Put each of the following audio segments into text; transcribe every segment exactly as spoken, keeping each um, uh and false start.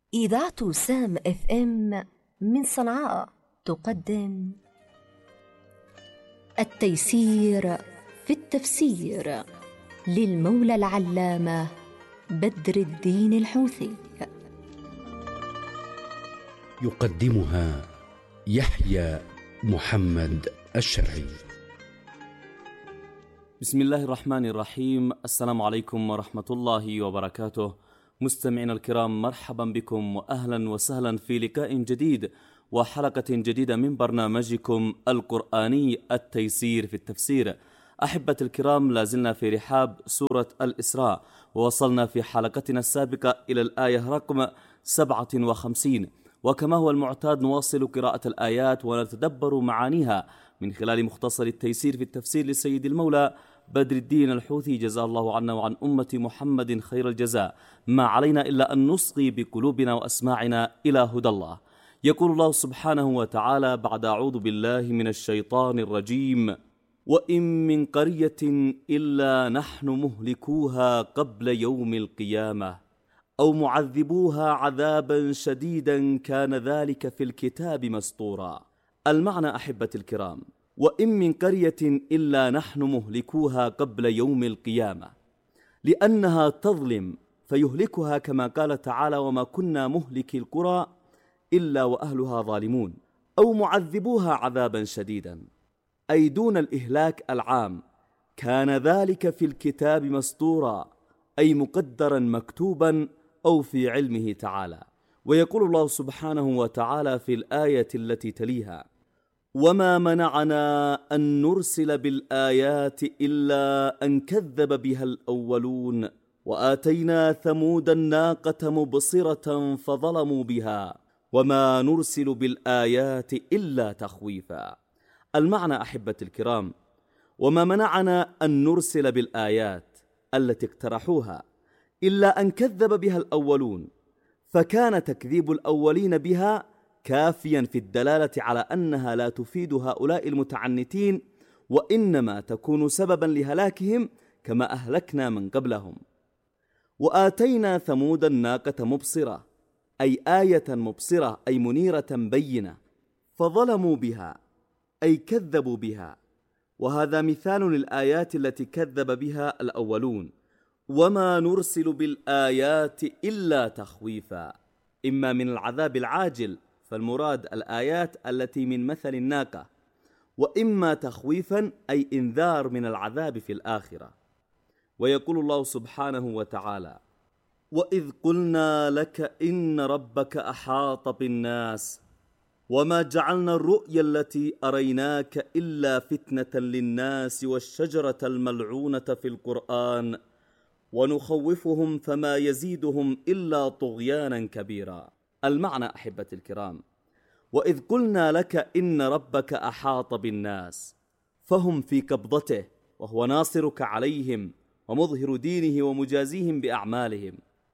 إذاعة سام اف ام من صنعاء تقدم التيسير في التفسير للمولى العلامة بدر الدين الحوثي. يقدمها يحيى محمد الشرعي. بسم الله الرحمن الرحيم. السلام عليكم ورحمة الله وبركاته. مستمعين الكرام، مرحبا بكم وأهلا وسهلا في لقاء جديد وحلقة جديدة من برنامجكم القرآني التيسير في التفسير. أحبة الكرام، لازلنا في رحاب سورة الإسراء، ووصلنا في حلقتنا السابقة إلى الآية رقم سبعة وخمسين، وكما هو المعتاد نواصل قراءة الآيات ونتدبر معانيها من خلال مختصر التيسير في التفسير لسيد المولى بدر الدين الحوثي، جزاه الله عنا وعن أمة محمد خير الجزاء. ما علينا إلا أن نصغي بقلوبنا وأسماعنا إلى هدى الله. يقول الله سبحانه وتعالى بعد أعوذ بالله من الشيطان الرجيم: وإن من قرية إلا نحن مهلكوها قبل يوم القيامة أو معذبوها عذابا شديدا كان ذلك في الكتاب مسطورا. المعنى أحبة الكرام: وإن من قرية إلا نحن مهلكوها قبل يوم القيامة، لأنها تظلم فيهلكها، كما قال تعالى: وما كنا مهلكي القرى إلا وأهلها ظالمون. أو معذبوها عذابا شديدا، أي دون الإهلاك العام، كان ذلك في الكتاب مسطورا، أي مقدرا مكتوبا أو في علمه تعالى. ويقول الله سبحانه وتعالى في الآية التي تليها: وما منعنا أن نرسل بالآيات إلا أن كذب بها الأولون وآتينا ثمود الناقة مبصرة فظلموا بها وما نرسل بالآيات إلا تخويفا. المعنى أحبة الكرام: وما منعنا أن نرسل بالآيات التي اقترحوها إلا أن كذب بها الأولون، فكان تكذيب الأولين بها كافيا في الدلالة على أنها لا تفيد هؤلاء المتعنتين، وإنما تكون سببا لهلاكهم كما أهلكنا من قبلهم. وآتينا ثمود الناقة مبصرة، أي آية مبصرة، أي منيرة بينة، فظلموا بها، أي كذبوا بها. وهذا مثال للآيات التي كذب بها الأولون. وما نرسل بالآيات إلا تخويفا، إما من العذاب العاجل، فالمراد الآيات التي من مثل الناقة، وإما تخويفا، أي إنذار من العذاب في الآخرة. ويقول الله سبحانه وتعالى: وإذ قلنا لك إن ربك أحاط بالناس وما جعلنا الرؤيا التي أريناك إلا فتنة للناس والشجرة الملعونة في القرآن ونخوفهم فما يزيدهم إلا طغيانا كبيرا. المعنى أحبة الكرام: وإذ قلنا لك إن ربك أحاط بالناس، فهم في قبضته، وهو ناصرك عليهم ومظهر دينه ومجازيهم بأعمالهم.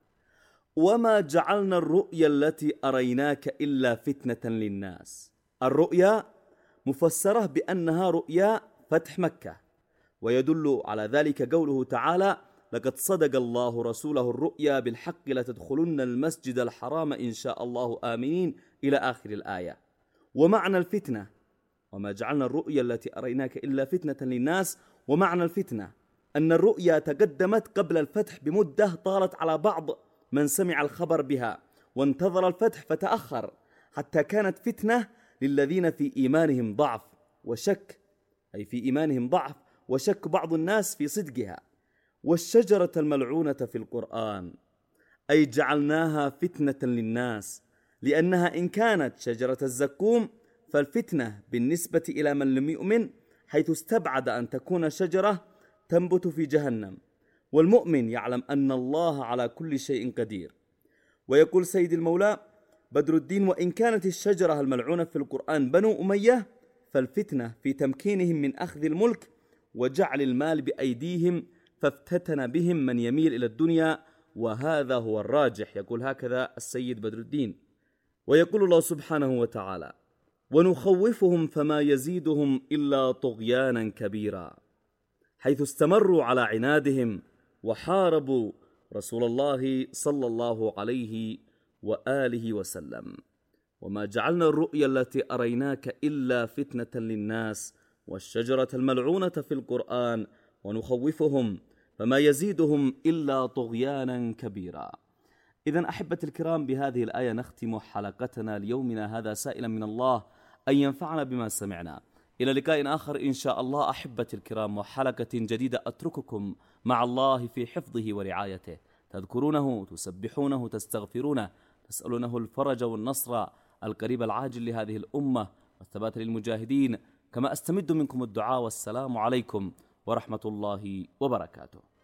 وما جعلنا الرؤيا التي أريناك إلا فتنة للناس. الرؤيا مفسرة بأنها رؤيا فتح مكة، ويدل على ذلك قوله تعالى: لقد صدق الله رسوله الرؤيا بالحق لتدخلن المسجد الحرام إن شاء الله آمنين، إلى آخر الآية. ومعنى الفتنة: وما جعلنا الرؤيا التي أريناك إلا فتنة للناس، ومعنى الفتنة أن الرؤيا تقدمت قبل الفتح بمدة طالت على بعض من سمع الخبر بها وانتظر الفتح فتأخر، حتى كانت فتنة للذين في إيمانهم ضعف وشك، أي في إيمانهم ضعف وشك بعض الناس في صدقها. والشجرة الملعونة في القرآن، أي جعلناها فتنة للناس، لأنها إن كانت شجرة الزقوم فالفتنة بالنسبة إلى من لم يؤمن، حيث استبعد أن تكون شجرة تنبت في جهنم، والمؤمن يعلم أن الله على كل شيء قدير. ويقول سيد المولى بدر الدين: وإن كانت الشجرة الملعونة في القرآن بنو أمية، فالفتنة في تمكينهم من أخذ الملك وجعل المال بأيديهم، فافتتن بهم من يميل إلى الدنيا، وهذا هو الراجح. يقول هكذا السيد بدر الدين. ويقول الله سبحانه وتعالى: ونخوفهم فما يزيدهم إلا طغيانا كبيرا، حيث استمروا على عنادهم وحاربوا رسول الله صلى الله عليه وآله وسلم. وما جعلنا الرؤيا التي أريناك إلا فتنة للناس والشجرة الملعونة في القرآن ونخوفهم فما يزيدهم إلا طغيانا كبيرا. إذن أحبة الكرام، بهذه الآية نختم حلقتنا ليومنا هذا، سائلا من الله أن ينفعنا بما سمعنا. إلى لقاء آخر إن شاء الله أحبة الكرام، وحلقة جديدة أترككم مع الله في حفظه ورعايته، تذكرونه، تسبحونه، تستغفرونه، تسألونه الفرج والنصر القريب العاجل لهذه الأمة والثبات للمجاهدين، كما أستمد منكم الدعاء. والسلام عليكم ورحمة الله وبركاته.